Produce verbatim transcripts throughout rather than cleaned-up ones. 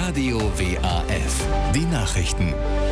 Radio W A F. Die Nachrichten.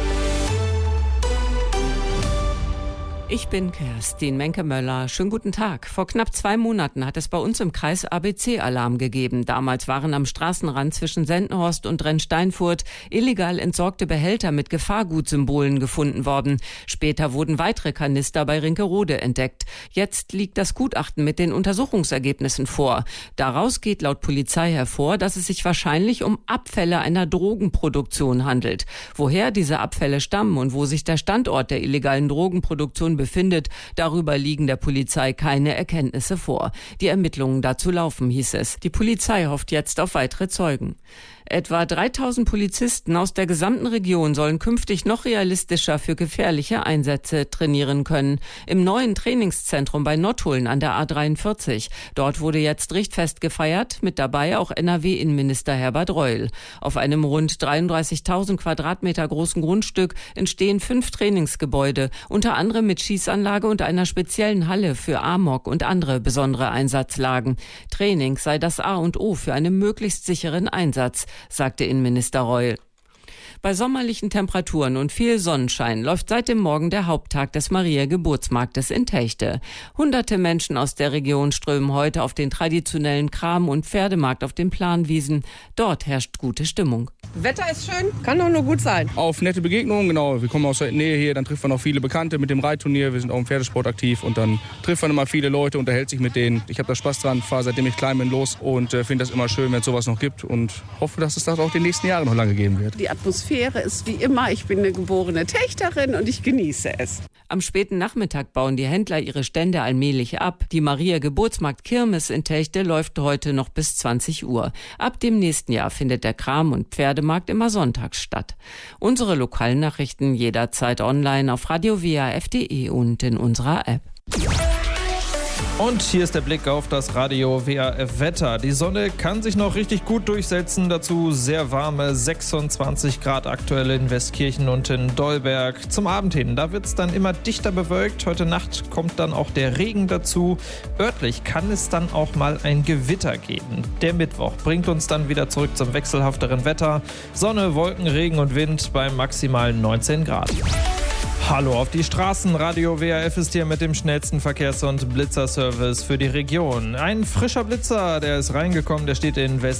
Ich bin Kerstin Menke-Möller. Schönen guten Tag. Vor knapp zwei Monaten hat es bei uns im Kreis A B C-Alarm gegeben. Damals waren am Straßenrand zwischen Sendenhorst und Rennsteinfurt illegal entsorgte Behälter mit Gefahrgutsymbolen gefunden worden. Später wurden weitere Kanister bei Rinkerode entdeckt. Jetzt liegt das Gutachten mit den Untersuchungsergebnissen vor. Daraus geht laut Polizei hervor, dass es sich wahrscheinlich um Abfälle einer Drogenproduktion handelt. Woher diese Abfälle stammen und wo sich der Standort der illegalen Drogenproduktion befindet, darüber liegen der Polizei keine Erkenntnisse vor. Die Ermittlungen dazu laufen, hieß es. Die Polizei hofft jetzt auf weitere Zeugen. Etwa dreitausend Polizisten aus der gesamten Region sollen künftig noch realistischer für gefährliche Einsätze trainieren können. Im neuen Trainingszentrum bei Nottuln an der A dreiundvierzig. Dort wurde jetzt Richtfest gefeiert, mit dabei auch N R W-Innenminister Herbert Reul. Auf einem rund dreiunddreißigtausend Quadratmeter großen Grundstück entstehen fünf Trainingsgebäude, unter anderem mit Schießanlage und einer speziellen Halle für Amok und andere besondere Einsatzlagen. Training sei das A und O für einen möglichst sicheren Einsatz, sagte Innenminister Reul. Bei sommerlichen Temperaturen und viel Sonnenschein läuft seit dem Morgen der Haupttag des Maria-Geburtsmarktes in Techte. Hunderte Menschen aus der Region strömen heute auf den traditionellen Kram- und Pferdemarkt auf den Planwiesen. Dort herrscht gute Stimmung. Wetter ist schön, kann doch nur gut sein. Auf nette Begegnungen, genau. Wir kommen aus der Nähe hier, dann trifft man auch viele Bekannte mit dem Reitturnier. Wir sind auch im Pferdesport aktiv und dann trifft man immer viele Leute, unterhält sich mit denen. Ich habe da Spaß dran, fahre seitdem ich klein bin los und äh, finde das immer schön, wenn es sowas noch gibt und hoffe, dass es das auch die nächsten Jahre noch lange geben wird. Die Atmosphäre ist wie immer, ich bin eine geborene Techterin und ich genieße es. Am späten Nachmittag bauen die Händler ihre Stände allmählich ab. Die Maria-Geburtsmarkt-Kirmes in Techte läuft heute noch bis zwanzig Uhr. Ab dem nächsten Jahr findet der Kram- und Pferdemarkt immer sonntags statt. Unsere lokalen Nachrichten jederzeit online auf radio w a f punkt d e und in unserer App. Und hier ist der Blick auf das Radio W A F Wetter. Die Sonne kann sich noch richtig gut durchsetzen. Dazu sehr warme sechsundzwanzig Grad aktuell in Westkirchen und in Dolberg. Zum Abend hin, da wird es dann immer dichter bewölkt. Heute Nacht kommt dann auch der Regen dazu. Örtlich kann es dann auch mal ein Gewitter geben. Der Mittwoch bringt uns dann wieder zurück zum wechselhafteren Wetter. Sonne, Wolken, Regen und Wind bei maximalen neunzehn Grad. Hallo auf die Straßen. Radio W A F ist hier mit dem schnellsten Verkehrs- und Blitzerservice für die Region. Ein frischer Blitzer, der ist reingekommen, der steht in West